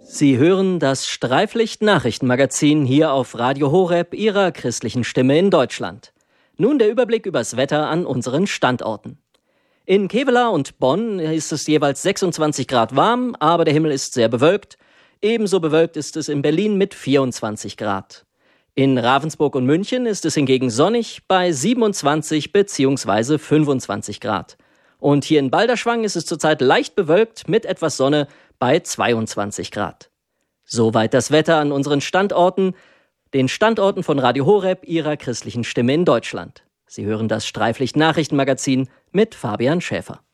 Sie hören das Streiflicht-Nachrichtenmagazin hier auf Radio Horeb, Ihrer christlichen Stimme in Deutschland. Nun der Überblick übers Wetter an unseren Standorten. In Kevelaer und Bonn ist es jeweils 26 Grad warm, aber der Himmel ist sehr bewölkt. Ebenso bewölkt ist es in Berlin mit 24 Grad. In Ravensburg und München ist es hingegen sonnig bei 27 bzw. 25 Grad. Und hier in Balderschwang ist es zurzeit leicht bewölkt mit etwas Sonne bei 22 Grad. Soweit das Wetter an unseren Standorten, den Standorten von Radio Horeb, Ihrer christlichen Stimme in Deutschland. Sie hören das Streiflicht-Nachrichtenmagazin mit Fabian Schäfer.